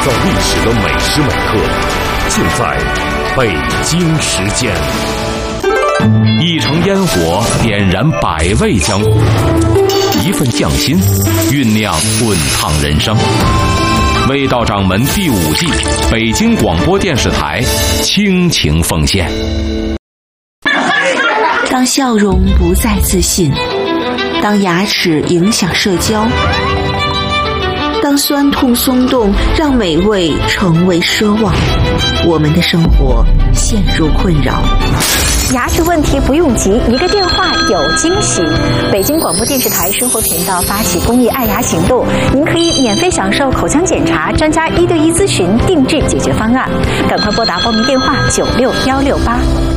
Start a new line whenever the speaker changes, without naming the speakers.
造历史的每时每刻，就在北京时间。一城烟火点燃百味江湖，一份匠心酝酿滚烫人生。味道掌门第5季，北京广播电视台倾情奉献。
当笑容不再自信，当牙齿影响社交，当酸痛松动让美味成为奢望，我们的生活陷入困扰。
牙齿问题不用急，一个电话有惊喜。北京广播电视台生活频道发起公益爱牙行动，您可以免费享受口腔检查、专家1对1咨询、定制解决方案。赶快拨打报名电话96168。